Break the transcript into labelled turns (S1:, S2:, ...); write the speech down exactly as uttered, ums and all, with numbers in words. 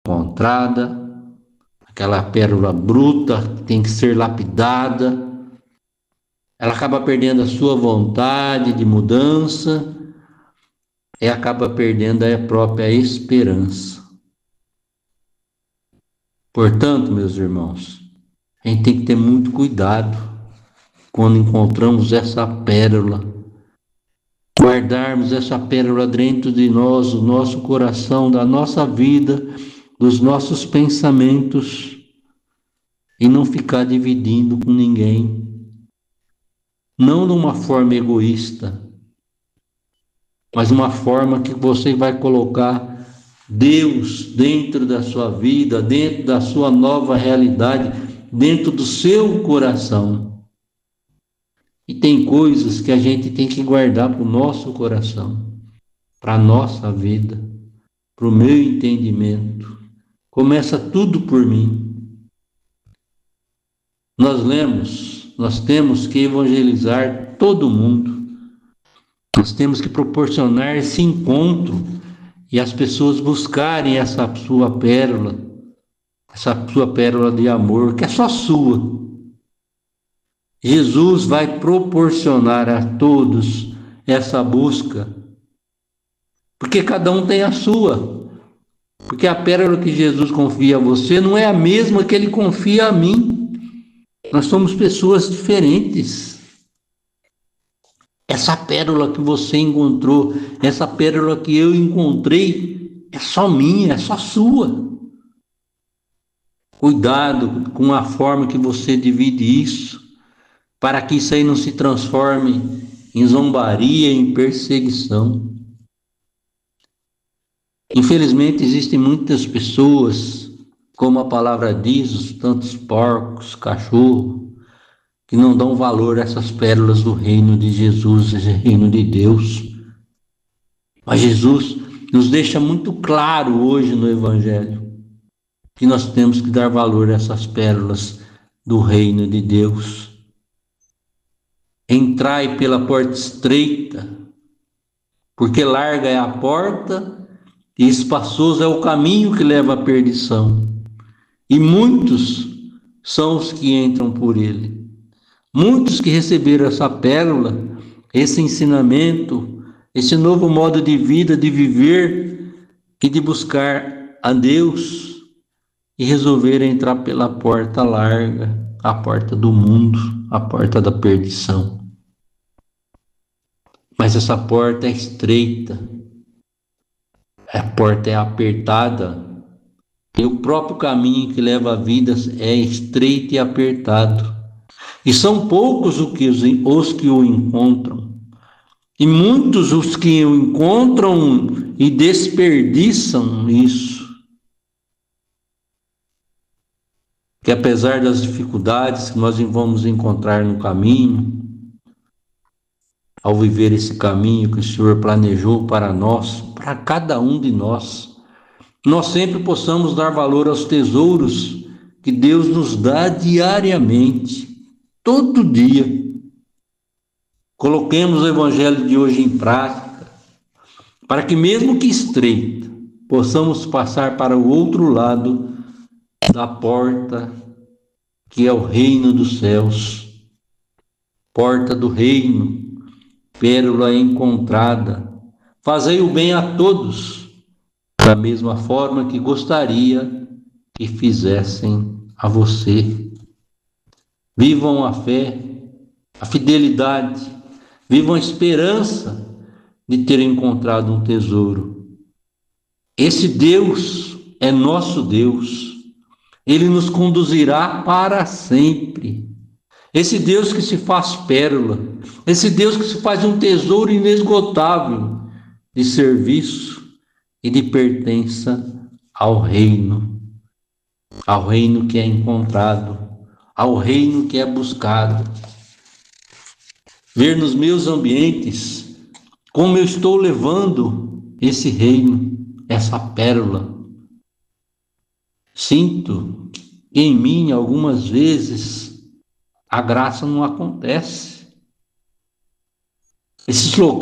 S1: encontrada, aquela pérola bruta que tem que ser lapidada. Ela acaba perdendo a sua vontade de mudança e acaba perdendo a própria esperança. Portanto, meus irmãos, a gente tem que ter muito cuidado quando encontramos essa pérola, guardarmos essa pérola dentro de nós, do nosso coração, da nossa vida, dos nossos pensamentos, e não ficar dividindo com ninguém, não de uma forma egoísta, mas uma forma que você vai colocar Deus dentro da sua vida, dentro da sua nova realidade, dentro do seu coração. E tem coisas que a gente tem que guardar para o nosso coração, para a nossa vida, para o meu entendimento. Começa tudo por mim. Nós lemos, nós temos que evangelizar todo mundo. Nós temos que proporcionar esse encontro e as pessoas buscarem essa sua pérola, essa sua pérola de amor, que é só sua. Jesus vai proporcionar a todos essa busca, porque cada um tem a sua. Porque a pérola que Jesus confia a você não é a mesma que ele confia a mim. Nós somos pessoas diferentes. Essa pérola que você encontrou, essa pérola que eu encontrei, é só minha, é só sua. Cuidado com a forma que você divide isso, para que isso aí não se transforme em zombaria, em perseguição. Infelizmente, existem muitas pessoas, como a palavra diz, os tantos porcos, cachorros, que não dão valor a essas pérolas do reino de Jesus, esse reino de Deus. Mas Jesus nos deixa muito claro hoje no Evangelho que nós temos que dar valor a essas pérolas do reino de Deus. Entrai pela porta estreita, porque larga é a porta e espaçoso é o caminho que leva à perdição. E muitos são os que entram por ele. Muitos que receberam essa pérola, esse ensinamento, esse novo modo de vida, de viver e de buscar a Deus, e resolveram entrar pela porta larga, a porta do mundo, a porta da perdição. Mas essa porta é estreita, a porta é apertada, e o próprio caminho que leva à vida é estreito e apertado. E são poucos os que, os que o encontram. E muitos os que o encontram e desperdiçam isso. Que apesar das dificuldades que nós vamos encontrar no caminho, ao viver esse caminho que o Senhor planejou para nós, para cada um de nós, nós sempre possamos dar valor aos tesouros que Deus nos dá diariamente, todo dia. Coloquemos o Evangelho de hoje em prática, para que mesmo que estreita, possamos passar para o outro lado da porta, que é o reino dos céus, porta do reino, pérola encontrada. Fazei o bem a todos, da mesma forma que gostaria que fizessem a você. Vivam a fé, a fidelidade, vivam a esperança de ter encontrado um tesouro. Esse Deus é nosso Deus. Ele nos conduzirá para sempre. Esse Deus que se faz pérola, esse Deus que se faz um tesouro inesgotável de serviço e de pertença ao reino, ao reino que é encontrado, ao reino que é buscado. Ver nos meus ambientes como eu estou levando esse reino, essa pérola. Sinto que em mim, algumas vezes, a graça não acontece. Esses locais